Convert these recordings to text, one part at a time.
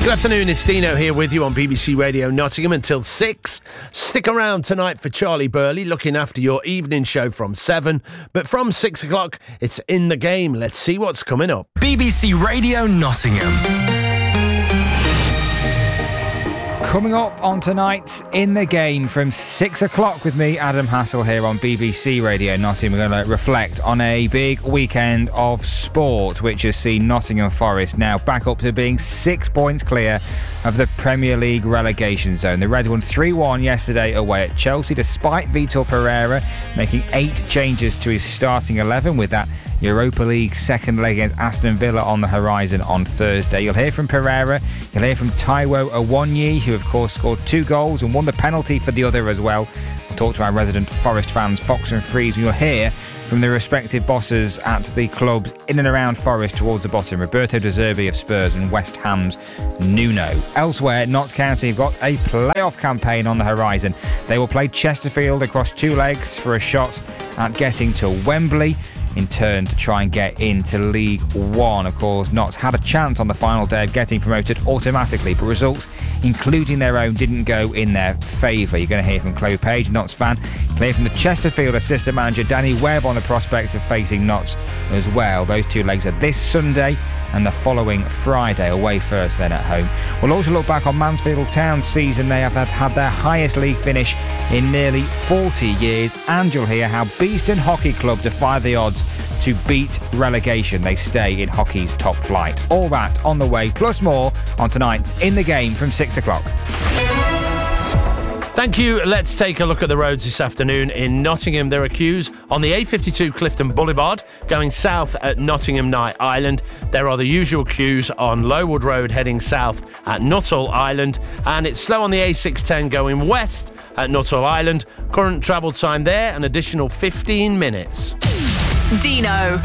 Good afternoon, it's Dino here with you on BBC Radio Nottingham until 6. Stick around tonight for Charlie Burley, looking after your evening show from 7. But from 6 o'clock, it's In the Game. Let's see what's coming up. BBC Radio Nottingham. Coming up on tonight In the Game from 6 o'clock with me, Adam Hassel, here on BBC Radio Nottingham. We're going to reflect on a big weekend of sport, which has seen Nottingham Forest now back up to being 6 points clear of the Premier League relegation zone. The Reds won 3-1 yesterday away at Chelsea, despite Vitor Pereira making 8 changes to his starting 11, with that Europa League second leg against Aston Villa on the horizon on Thursday. You'll hear from Pereira, you'll hear from Taiwo Awoniyi, who of course scored 2 goals and won the penalty for the other as well. We'll talk to our resident Forest fans, Fox and Freeze, and you'll hear from the respective bosses at the clubs in and around Forest towards the bottom, Roberto De Zerbi of Spurs and West Ham's Nuno. Elsewhere, Notts County have got a playoff campaign on the horizon. They will play Chesterfield across 2 legs for a shot at getting to Wembley in turn to try and get into League One. Of course, Notts had a chance on the final day of getting promoted automatically, but results, including their own, didn't go in their favour. You're going to hear from Chloe Page, Notts fan. You'll hear from the Chesterfield assistant manager Danny Webb on the prospects of facing Notts as well. Those 2 legs are this Sunday and the following Friday, away first, then at home. We'll also look back on Mansfield Town's season. They have had their highest league finish in nearly 40 years, and you'll hear how Beeston Hockey Club defy the odds to beat relegation. They stay in hockey's top flight. All that on the way, plus more on tonight's In the Game from 6 o'clock. Thank you. Let's take a look at the roads this afternoon in Nottingham. There are queues on the A52 Clifton Boulevard going south at Nottingham Night Island. There are the usual queues on Lowood Road heading south at Nuttall Island, and it's slow on the A610 going west at Nuttall Island. Current travel time there an additional 15 minutes. Dino.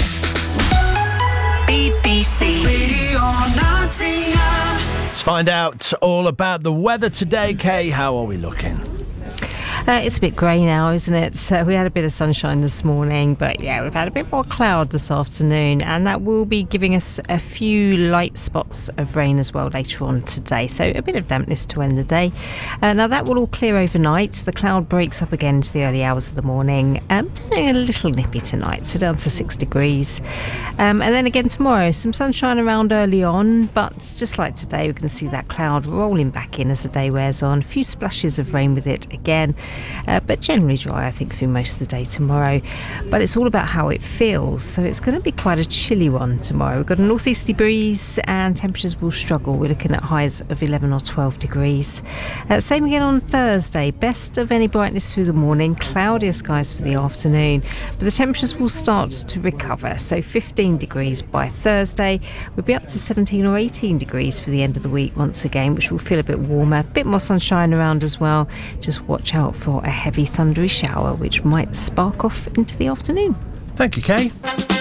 BBC Radio Nottingham. Let's find out all about the weather today. Kay, how are we looking? It's a bit grey now, isn't it? So we had a bit of sunshine this morning, but yeah, we've had a bit more cloud this afternoon, and that will be giving us a few light spots of rain as well later on today. So a bit of dampness to end the day. Now that will all clear overnight. The cloud breaks up again into the early hours of the morning. Turning a little nippy tonight, so down to 6 degrees. And then again tomorrow, some sunshine around early on, but just like today, we're going to see that cloud rolling back in as the day wears on. A few splashes of rain with it again. But generally dry, I think, through most of the day tomorrow. But it's all about how it feels, so it's going to be quite a chilly one tomorrow. We've got a northeasterly breeze and temperatures will struggle. We're looking at highs of 11 or 12 degrees. Same again on Thursday. Best of any brightness through the morning, cloudier skies for the afternoon, but the temperatures will start to recover. So 15 degrees by Thursday. We'll be up to 17 or 18 degrees for the end of the week once again, which will feel a bit warmer, a bit more sunshine around as well. Just watch out for a heavy thundery shower which might spark off into the afternoon. Thank you, Kay.